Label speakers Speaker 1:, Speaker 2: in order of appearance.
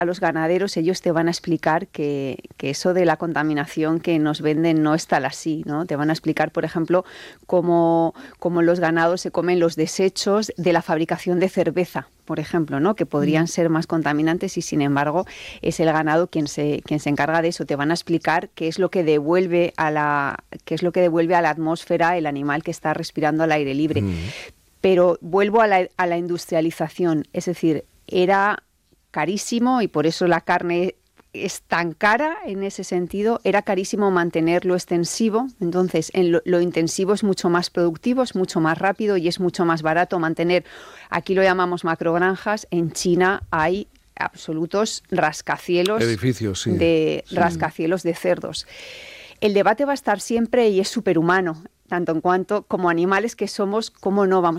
Speaker 1: a los ganaderos, ellos te van a explicar que eso de la contaminación que nos venden no es tal así, ¿no? Te van a explicar, por ejemplo, cómo los ganados se comen los desechos de la fabricación de cerveza, por ejemplo, ¿no? Que podrían ser más contaminantes y, sin embargo, es el ganado quien se encarga de eso. Te van a explicar qué es lo que devuelve a la atmósfera el animal que está respirando al aire libre. Pero vuelvo a la industrialización, es decir, era carísimo y por eso la carne es tan cara en ese sentido. Era carísimo mantenerlo extensivo, entonces lo intensivo es mucho más productivo, es mucho más rápido y es mucho más barato mantener. Aquí lo llamamos macrogranjas, en China hay absolutos rascacielos,
Speaker 2: edificios,
Speaker 1: rascacielos de cerdos. El debate va a estar siempre y es superhumano, tanto en cuanto como animales que somos, cómo no vamos